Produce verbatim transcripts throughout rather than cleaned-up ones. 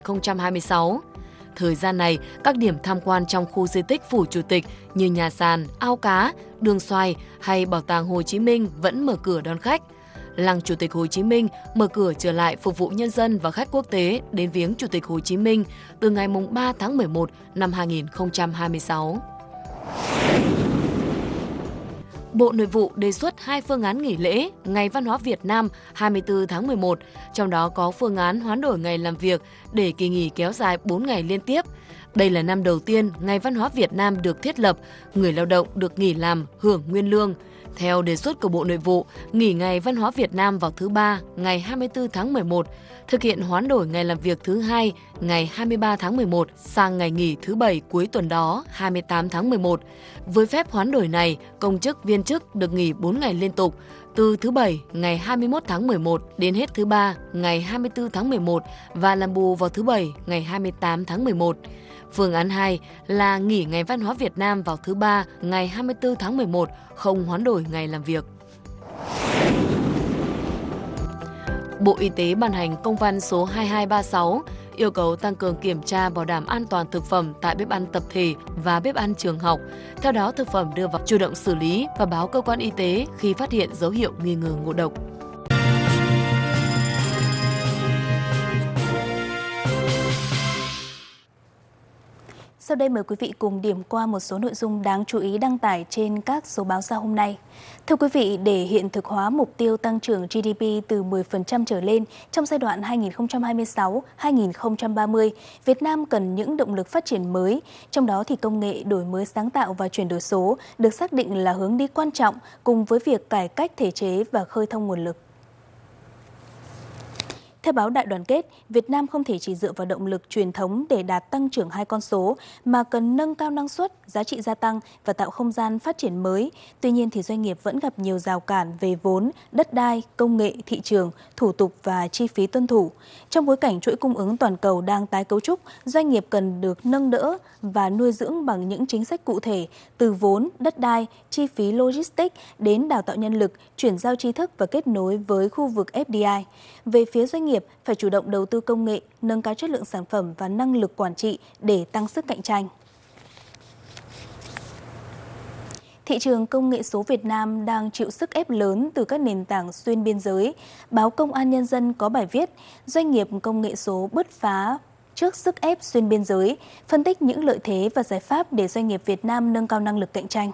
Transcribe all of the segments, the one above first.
không trăm hai mươi sáu. Thời gian này, các điểm tham quan trong khu di tích Phủ Chủ tịch như nhà sàn, ao cá, đường xoài hay Bảo tàng Hồ Chí Minh vẫn mở cửa đón khách. Lăng Chủ tịch Hồ Chí Minh mở cửa trở lại phục vụ nhân dân và khách quốc tế đến viếng Chủ tịch Hồ Chí Minh từ ngày ba tháng mười một năm hai nghìn không trăm hai mươi sáu. Bộ Nội vụ đề xuất hai phương án nghỉ lễ Ngày Văn hóa Việt Nam hai mươi tư tháng mười một, trong đó có phương án hoán đổi ngày làm việc để kỳ nghỉ kéo dài bốn ngày liên tiếp. Đây là năm đầu tiên Ngày Văn hóa Việt Nam được thiết lập, người lao động được nghỉ làm hưởng nguyên lương. Theo đề xuất của Bộ Nội vụ, nghỉ Ngày Văn hóa Việt Nam vào thứ Ba, ngày hai mươi tư tháng mười một, thực hiện hoán đổi ngày làm việc thứ Hai, ngày hai mươi ba tháng mười một sang ngày nghỉ thứ Bảy cuối tuần đó, hai mươi tám tháng mười một. Với phép hoán đổi này, công chức viên chức được nghỉ bốn ngày liên tục, từ thứ Bảy ngày hai mươi mốt tháng mười một đến hết thứ Ba ngày hai mươi tư tháng mười một và làm bù vào thứ Bảy ngày hai mươi tám tháng mười một. Phương án hai là nghỉ Ngày Văn hóa Việt Nam vào thứ Ba ngày hai mươi tư tháng mười một, không hoán đổi ngày làm việc. Bộ Y tế ban hành công văn số hai hai ba sáu yêu cầu tăng cường kiểm tra bảo đảm an toàn thực phẩm tại bếp ăn tập thể và bếp ăn trường học. Theo đó, thực phẩm đưa vào chủ động xử lý và báo cơ quan y tế khi phát hiện dấu hiệu nghi ngờ ngộ độc. Sau đây mời quý vị cùng điểm qua một số nội dung đáng chú ý đăng tải trên các số báo ra hôm nay. Thưa quý vị, để hiện thực hóa mục tiêu tăng trưởng G D P từ mười phần trăm trở lên trong giai đoạn hai nghìn không trăm hai mươi sáu đến hai nghìn không trăm ba mươi, Việt Nam cần những động lực phát triển mới, trong đó thì công nghệ, đổi mới sáng tạo và chuyển đổi số được xác định là hướng đi quan trọng cùng với việc cải cách thể chế và khơi thông nguồn lực. Theo báo Đại đoàn kết, Việt Nam không thể chỉ dựa vào động lực truyền thống để đạt tăng trưởng hai con số, mà cần nâng cao năng suất, giá trị gia tăng và tạo không gian phát triển mới. Tuy nhiên, thì doanh nghiệp vẫn gặp nhiều rào cản về vốn, đất đai, công nghệ, thị trường, thủ tục và chi phí tuân thủ. Trong bối cảnh chuỗi cung ứng toàn cầu đang tái cấu trúc, doanh nghiệp cần được nâng đỡ và nuôi dưỡng bằng những chính sách cụ thể, từ vốn, đất đai, chi phí logistics đến đào tạo nhân lực, chuyển giao tri thức và kết nối với khu vực F D I. Về phía doanh nghiệp, phải chủ động đầu tư công nghệ, nâng cao chất lượng sản phẩm và năng lực quản trị để tăng sức cạnh tranh. Thị trường công nghệ số Việt Nam đang chịu sức ép lớn từ các nền tảng xuyên biên giới. Báo Công an Nhân dân có bài viết "Doanh nghiệp công nghệ số bứt phá trước sức ép xuyên biên giới", phân tích những lợi thế và giải pháp để doanh nghiệp Việt Nam nâng cao năng lực cạnh tranh.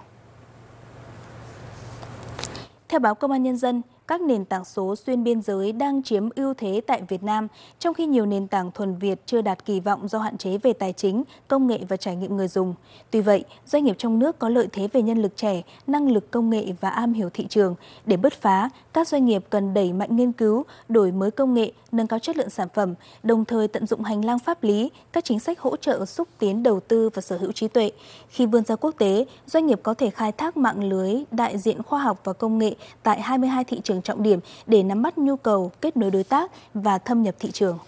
Theo báo Công an Nhân dân, các nền tảng số xuyên biên giới đang chiếm ưu thế tại Việt Nam, trong khi nhiều nền tảng thuần Việt chưa đạt kỳ vọng do hạn chế về tài chính, công nghệ và trải nghiệm người dùng. Tuy vậy, doanh nghiệp trong nước có lợi thế về nhân lực trẻ, năng lực công nghệ và am hiểu thị trường. Để bứt phá, các doanh nghiệp cần đẩy mạnh nghiên cứu, đổi mới công nghệ, nâng cao chất lượng sản phẩm, đồng thời tận dụng hành lang pháp lý, các chính sách hỗ trợ xúc tiến đầu tư và sở hữu trí tuệ. Khi vươn ra quốc tế, doanh nghiệp có thể khai thác mạng lưới đại diện khoa học và công nghệ tại hai mươi hai thị trường trọng điểm để nắm bắt nhu cầu, kết nối đối tác và thâm nhập thị trường.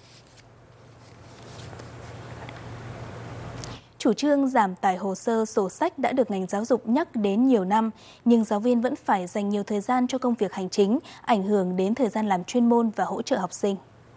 Chủ trương giảm tải hồ sơ sổ sách đã được ngành giáo dục nhắc đến nhiều năm, nhưng giáo viên vẫn phải dành nhiều thời gian cho công việc hành chính, ảnh hưởng đến thời gian làm chuyên môn và hỗ trợ học sinh.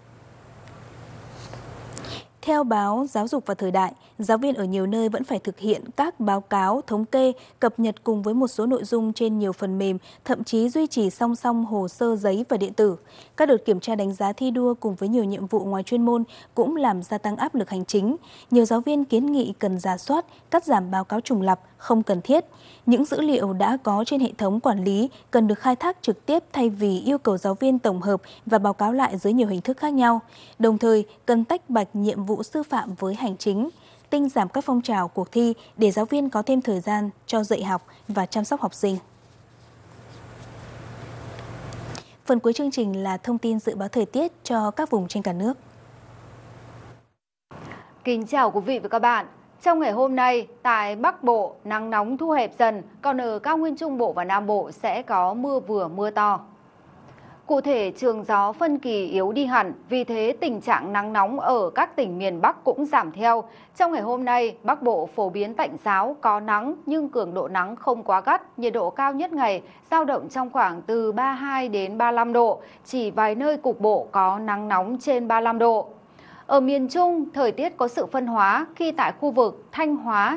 Theo báo Giáo dục và Thời đại, giáo viên ở nhiều nơi vẫn phải thực hiện các báo cáo, thống kê, cập nhật cùng với một số nội dung trên nhiều phần mềm, thậm chí duy trì song song hồ sơ giấy và điện tử. Các đợt kiểm tra đánh giá thi đua cùng với nhiều nhiệm vụ ngoài chuyên môn cũng làm gia tăng áp lực hành chính. Nhiều giáo viên kiến nghị cần rà soát, cắt giảm báo cáo trùng lặp, không cần thiết. Những dữ liệu đã có trên hệ thống quản lý cần được khai thác trực tiếp thay vì yêu cầu giáo viên tổng hợp và báo cáo lại dưới nhiều hình thức khác nhau. Đồng thời, cần tách bạch nhiệm vụ sư phạm với hành chính, tinh giảm các phong trào cuộc thi để giáo viên có thêm thời gian cho dạy học và chăm sóc học sinh. Phần cuối chương trình là thông tin dự báo thời tiết cho các vùng trên cả nước. Kính chào quý vị và các bạn. Trong ngày hôm nay, tại Bắc Bộ, nắng nóng thu hẹp dần, còn ở cao nguyên Trung Bộ và Nam Bộ sẽ có mưa vừa mưa to. Cụ thể, trường gió phân kỳ yếu đi hẳn, vì thế tình trạng nắng nóng ở các tỉnh miền Bắc cũng giảm theo. Trong ngày hôm nay, Bắc Bộ phổ biến tạnh giáo, có nắng nhưng cường độ nắng không quá gắt, nhiệt độ cao nhất ngày dao động trong khoảng từ ba mươi hai đến ba mươi lăm độ, chỉ vài nơi cục bộ có nắng nóng trên ba mươi lăm độ. Ở miền Trung, thời tiết có sự phân hóa khi tại khu vực Thanh Hóa,